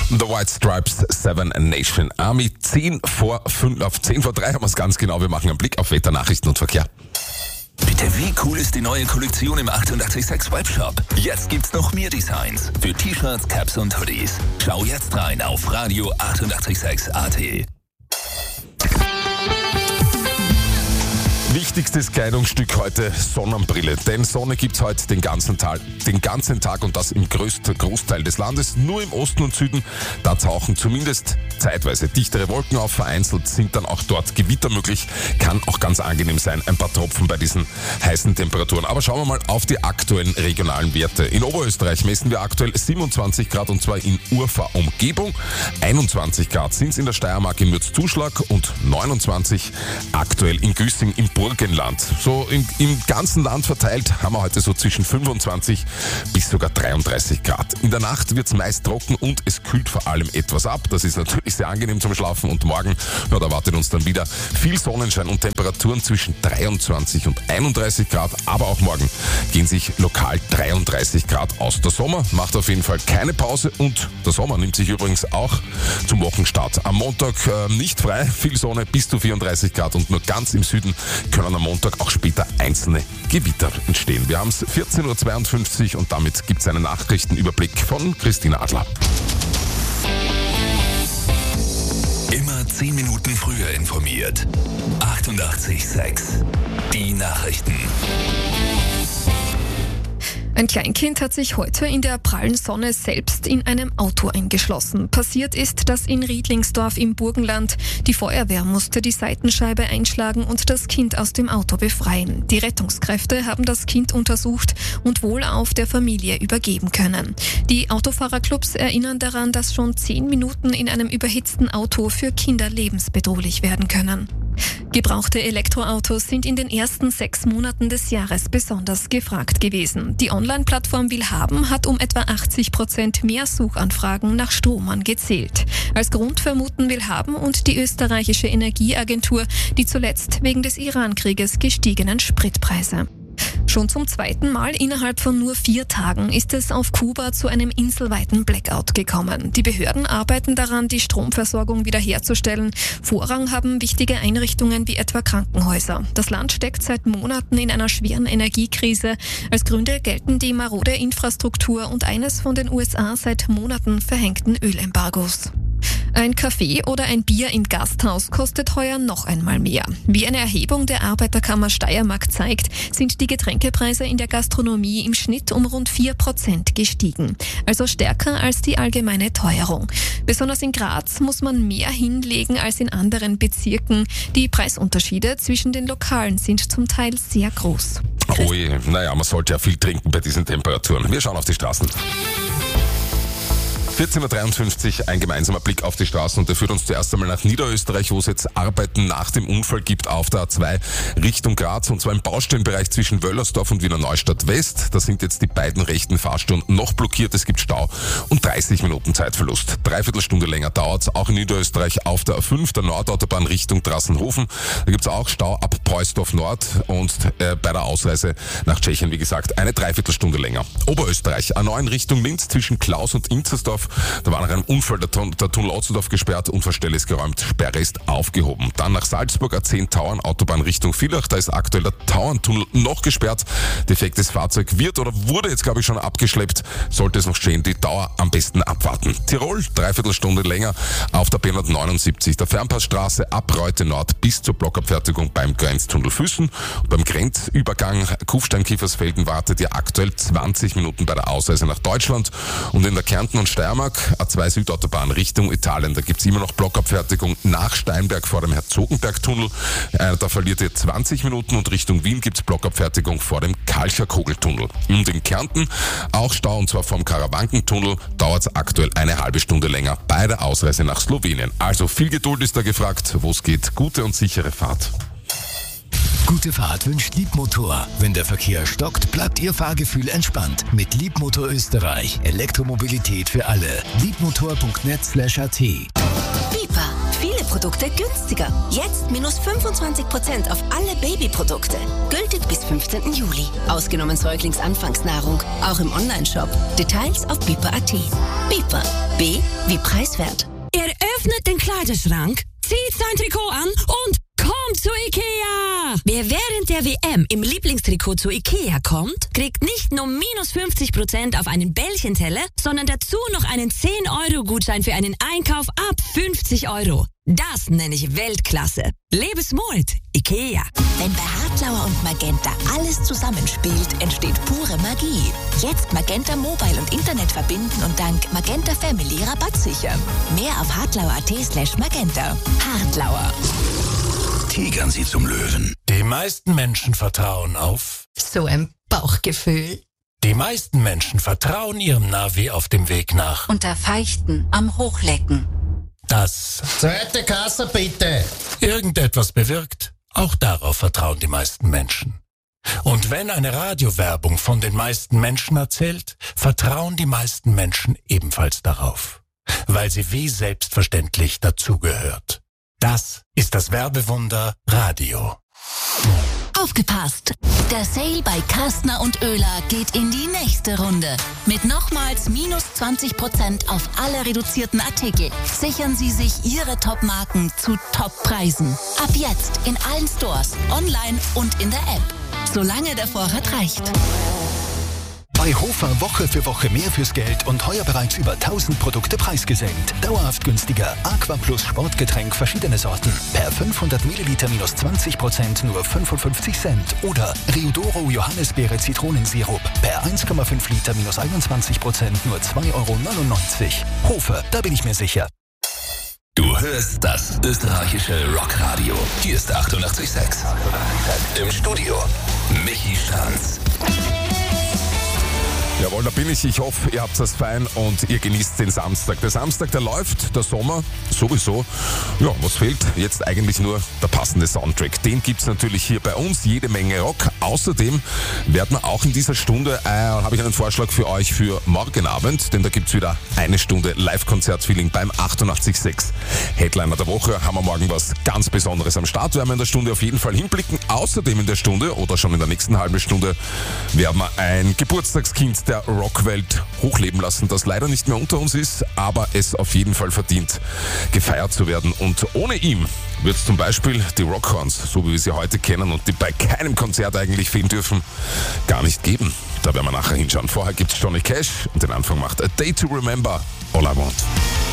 The White Stripes, Seven Nation Army. 10 vor 3 haben wir es ganz genau. Wir machen einen Blick auf Wetter, Nachrichten und Verkehr. Bitte, wie cool ist die neue Kollektion im 886 Webshop? Jetzt gibt's noch mehr Designs für T-Shirts, Caps und Hoodies. Schau jetzt rein auf Radio 886.at. Wichtigstes Kleidungsstück heute, Sonnenbrille. Denn Sonne gibt's heute den ganzen Tag und das im größten Großteil des Landes. Nur im Osten und Süden, da tauchen zumindest zeitweise dichtere Wolken auf. Vereinzelt sind dann auch dort Gewitter möglich. Kann auch ganz angenehm sein, ein paar Tropfen bei diesen heißen Temperaturen. Aber schauen wir mal auf die aktuellen regionalen Werte. In Oberösterreich messen wir aktuell 27 Grad und zwar in Urfahr-Umgebung. 21 Grad sind's in der Steiermark in Mürzzuschlag und 29 aktuell in Güssing im Burgenland. So im ganzen Land verteilt haben wir heute so zwischen 25 bis sogar 33 Grad. In der Nacht wird's meist trocken und es kühlt vor allem etwas ab. Das ist natürlich sehr angenehm zum Schlafen und morgen, da erwartet uns dann wieder viel Sonnenschein und Temperaturen zwischen 23 und 31 Grad. Aber auch morgen gehen sich lokal 33 Grad aus. Der Sommer macht auf jeden Fall keine Pause und der Sommer nimmt sich übrigens auch zum Wochenstart. Am Montag nicht frei, viel Sonne bis zu 34 Grad und nur ganz im Süden können am Montag auch später einzelne Gewitter entstehen. Wir haben es 14.52 Uhr und damit gibt es einen Nachrichtenüberblick von Christina Adler. Immer 10 Minuten früher informiert. 88.6 Die Nachrichten. Ein Kleinkind hat sich heute in der prallen Sonne selbst in einem Auto eingeschlossen. Passiert ist das in Riedlingsdorf im Burgenland. Die Feuerwehr musste die Seitenscheibe einschlagen und das Kind aus dem Auto befreien. Die Rettungskräfte haben das Kind untersucht und wohlauf der Familie übergeben können. Die Autofahrerclubs erinnern daran, dass schon 10 Minuten in einem überhitzten Auto für Kinder lebensbedrohlich werden können. Gebrauchte Elektroautos sind in den ersten 6 Monaten des Jahres besonders gefragt gewesen. Die Online-Plattform Willhaben hat um etwa 80% mehr Suchanfragen nach Stromern gezählt. Als Grund vermuten Willhaben und die österreichische Energieagentur die zuletzt wegen des Iran-Krieges gestiegenen Spritpreise. Schon zum 2. Mal innerhalb von nur 4 Tagen ist es auf Kuba zu einem inselweiten Blackout gekommen. Die Behörden arbeiten daran, die Stromversorgung wiederherzustellen. Vorrang haben wichtige Einrichtungen wie etwa Krankenhäuser. Das Land steckt seit Monaten in einer schweren Energiekrise. Als Gründe gelten die marode Infrastruktur und eines von den USA seit Monaten verhängten Ölembargos. Ein Kaffee oder ein Bier im Gasthaus kostet heuer noch einmal mehr. Wie eine Erhebung der Arbeiterkammer Steiermark zeigt, sind die Getränkepreise in der Gastronomie im Schnitt um rund 4% gestiegen. Also stärker als die allgemeine Teuerung. Besonders in Graz muss man mehr hinlegen als in anderen Bezirken. Die Preisunterschiede zwischen den Lokalen sind zum Teil sehr groß. Ui, man sollte ja viel trinken bei diesen Temperaturen. Wir schauen auf die Straßen. 14.53 Uhr, ein gemeinsamer Blick auf die Straßen und der führt uns zuerst einmal nach Niederösterreich, wo es jetzt Arbeiten nach dem Unfall gibt auf der A2 Richtung Graz und zwar im Baustellenbereich zwischen Wöllersdorf und Wiener Neustadt West. Da sind jetzt die beiden rechten Fahrspuren noch blockiert, es gibt Stau und 30 Minuten Zeitverlust. 3/4 Stunde länger dauert's auch in Niederösterreich auf der A5, der Nordautobahn Richtung Drassenhofen. Da gibt's auch Stau ab Preußdorf Nord und bei der Ausreise nach Tschechien, wie gesagt, eine 3/4 Stunde länger. Oberösterreich, A9 Richtung Linz zwischen Klaus und Inzersdorf. Da war nach einem Unfall der Tunnel Otzendorf gesperrt, Unfallstelle ist geräumt, Sperre ist aufgehoben. Dann nach Salzburg, A10 Tauern, Autobahn Richtung Villach, da ist aktuell der Tauerntunnel noch gesperrt. Defektes Fahrzeug wird oder wurde jetzt glaube ich schon abgeschleppt, sollte es noch stehen, die Dauer am besten abwarten. Tirol, 3/4 Stunde länger auf der B179, der Fernpassstraße ab Reute Nord bis zur Blockabfertigung beim Grenztunnel Füssen. Und beim Grenzübergang Kufstein-Kiefersfelden wartet ihr aktuell 20 Minuten bei der Ausreise nach Deutschland und in der Kärnten und Steiermark A2 Südautobahn Richtung Italien. Da gibt's immer noch Blockabfertigung nach Steinberg vor dem Herzogenbergtunnel. Da verliert ihr 20 Minuten und Richtung Wien gibt's Blockabfertigung vor dem Kalcher-Kogeltunnel. Und in Kärnten auch Stau und zwar vom Karawankentunnel dauert's aktuell eine halbe Stunde länger bei der Ausreise nach Slowenien. Also viel Geduld ist da gefragt, wo es geht. Gute und sichere Fahrt. Gute Fahrt wünscht Liebmotor. Wenn der Verkehr stockt, bleibt Ihr Fahrgefühl entspannt. Mit Liebmotor Österreich. Elektromobilität für alle. Liebmotor.net/at. Bipa. Viele Produkte günstiger. Jetzt minus 25% auf alle Babyprodukte. Gültig bis 15. Juli. Ausgenommen Säuglingsanfangsnahrung. Auch im Onlineshop. Details auf bipa.at. Biper. B wie preiswert. Er öffnet den Kleiderschrank, zieht sein Trikot an und kommt zu Ikea. Wer während der WM im Lieblingstrikot zu Ikea kommt, kriegt nicht nur minus 50% auf einen Bällchenteller, sondern dazu noch einen 10-Euro-Gutschein für einen Einkauf ab 50 Euro. Das nenne ich Weltklasse. Lebensmut, Ikea. Wenn bei Hartlauer und Magenta alles zusammenspielt, entsteht pure Magie. Jetzt Magenta Mobile und Internet verbinden und dank Magenta Family Rabatt sichern. Mehr auf hartlauer.at/magenta. Hartlauer. Tigern Sie zum Löwen. Die meisten Menschen vertrauen auf... So ein Bauchgefühl. Die meisten Menschen vertrauen ihrem Navi auf dem Weg nach. Unter Feichten am Hochlecken. Das Zweite Kasse bitte. irgendetwas bewirkt, auch darauf vertrauen die meisten Menschen. Und wenn eine Radiowerbung von den meisten Menschen erzählt, vertrauen die meisten Menschen ebenfalls darauf, weil sie wie selbstverständlich dazugehört. Das ist das Werbewunder Radio. Aufgepasst! Der Sale bei Kastner und Oehler geht in die nächste Runde. Mit nochmals minus 20% auf alle reduzierten Artikel. Sichern Sie sich Ihre Top-Marken zu Top-Preisen. Ab jetzt in allen Stores, online und in der App. Solange der Vorrat reicht. Bei Hofer Woche für Woche mehr fürs Geld und heuer bereits über 1000 Produkte preisgesenkt. Dauerhaft günstiger. Aqua Plus Sportgetränk verschiedene Sorten. Per 500 Milliliter minus 20% nur 55 Cent. Oder Riodoro Johannisbeere Zitronensirup. Per 1,5 Liter minus 21% nur 2,99 Euro. Hofer, da bin ich mir sicher. Du hörst das österreichische Rockradio. Hier ist 88,6. Im Studio Michi Stranz. Jawohl, da bin ich. Ich hoffe, ihr habt das fein und ihr genießt den Samstag. Der Samstag, der läuft, der Sommer sowieso. Ja, was fehlt? Jetzt eigentlich nur der passende Soundtrack. Den gibt's natürlich hier bei uns, jede Menge Rock. Außerdem werden wir auch in dieser Stunde, habe ich einen Vorschlag für euch für morgen Abend, denn da gibt's wieder eine Stunde Live-Konzert-Feeling beim 88,6 Headliner der Woche. Haben wir morgen was ganz Besonderes am Start. Werden wir in der Stunde auf jeden Fall hinblicken. Außerdem in der Stunde oder schon in der nächsten halben Stunde werden wir ein Geburtstagskind der Rockwelt hochleben lassen, das leider nicht mehr unter uns ist, aber es auf jeden Fall verdient, gefeiert zu werden. Und ohne ihn wird es zum Beispiel die Rockhorns, so wie wir sie heute kennen und die bei keinem Konzert eigentlich fehlen dürfen, gar nicht geben. Da werden wir nachher hinschauen. Vorher gibt es Johnny Cash und den Anfang macht A Day to Remember, All I Want.